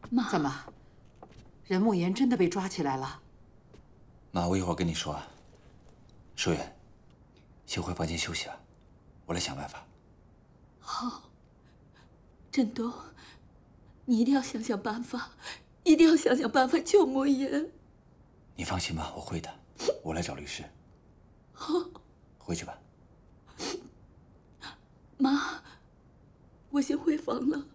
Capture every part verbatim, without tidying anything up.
妈，怎么，任慕言真的被抓起来了？ 妈，我一会儿跟你说啊。舒媛，先回房间休息啊，我来想办法。 好，振东，你一定要想想办法，一定要想想办法救慕言。 你放心吧，我会的，我来找律师。 好， 回去吧。 妈，我先回房了。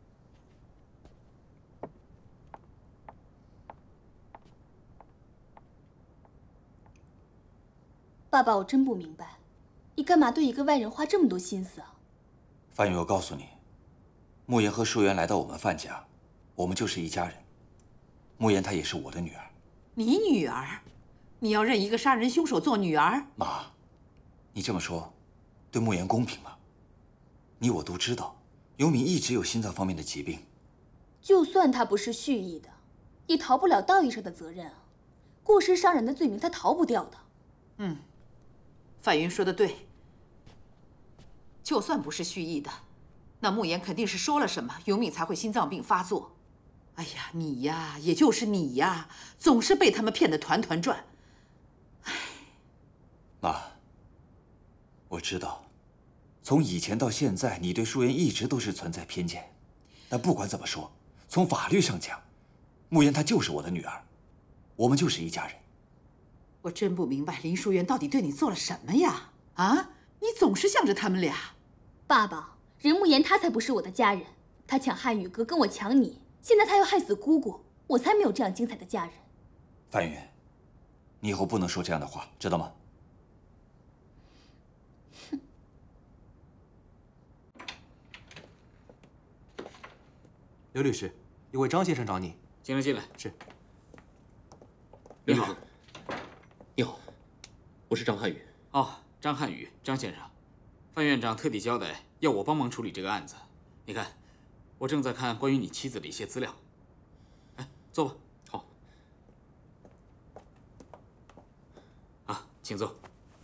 爸爸，我真不明白，你干嘛对一个外人花这么多心思啊？ 范宇，我告诉你，慕言和舒媛来到我们范家，我们就是一家人。慕言她也是我的女儿。 你女儿？你要认一个杀人凶手做女儿？ 妈，你这么说，对慕言公平吗？你我都知道，尤敏一直有心脏方面的疾病。 就算他不是蓄意的，也逃不了道义上的责任啊。过失伤人的罪名，他逃不掉的。 嗯。范云说的对，就算不是蓄意的，那慕言肯定是说了什么，尤敏才会心脏病发作。哎呀，你呀，也就是你呀，总是被他们骗得团团转。哎， 妈，我知道，从以前到现在，你对舒媛一直都是存在偏见。但不管怎么说，从法律上讲，慕言她就是我的女儿，我们就是一家人。 我真不明白林淑媛到底对你做了什么呀？啊，你总是向着他们俩。 爸爸，任慕言他才不是我的家人，他抢汉宇哥跟我抢你，现在他要害死姑姑，我才没有这样精彩的家人。 范云，你以后不能说这样的话，知道吗？ 哼。 刘律师，有位张先生找你。 进来，进来。 是。 你好。 你好，我是张汉宇。 哦，张汉宇，张先生，范院长特地交代要我帮忙处理这个案子。你看，我正在看关于你妻子的一些资料。哎，坐吧。 好。 啊，请坐。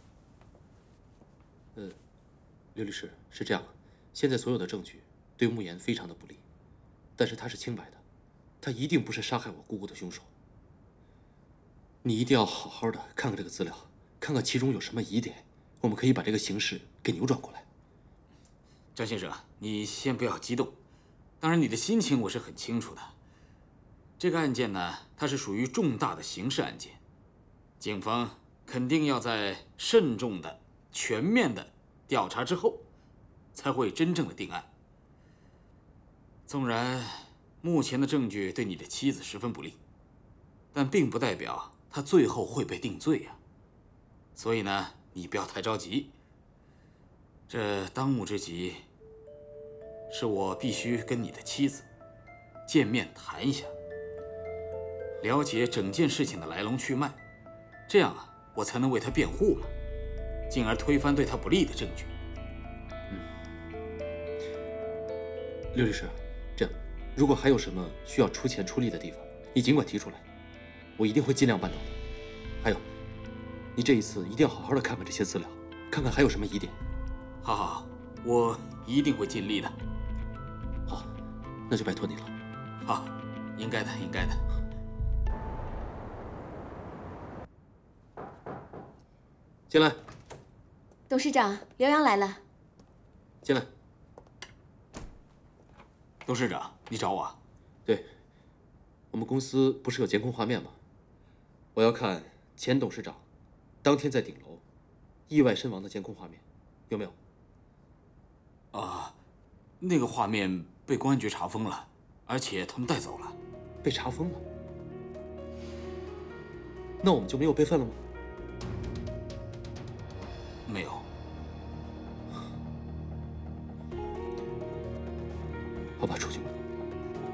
呃，刘律师，是这样，现在所有的证据对慕言非常的不利，但是他是清白的，他一定不是杀害我姑姑的凶手。你一定要好好的看看这个资料，看看其中有什么疑点，我们可以把这个形势给扭转过来。 张先生，你先不要激动，当然你的心情我是很清楚的。这个案件呢，它是属于重大的刑事案件，警方肯定要在慎重的、全面的调查之后，才会真正的定案。纵然目前的证据对你的妻子十分不利，但并不代表他最后会被定罪呀，所以呢，你不要太着急。这当务之急，是我必须跟你的妻子见面谈一下，了解整件事情的来龙去脉，这样啊，我才能为他辩护嘛，进而推翻对他不利的证据。 嗯，刘律师，这样，如果还有什么需要出钱出力的地方，你尽管提出来。我一定会尽量办到的。还有，你这一次一定要好好的看看这些资料，看看还有什么疑点。 好好好，我一定会尽力的。 好，那就拜托你了。 好，应该的，应该的。 进来。 董事长，刘洋来了。 进来。 董事长，你找我？ 对，我们公司不是有监控画面吗？我要看前董事长当天在顶楼意外身亡的监控画面，有没有？ 啊，那个画面被公安局查封了，而且他们带走了。 被查封了？那我们就没有备份了吗？ 没有。 好吧，出去。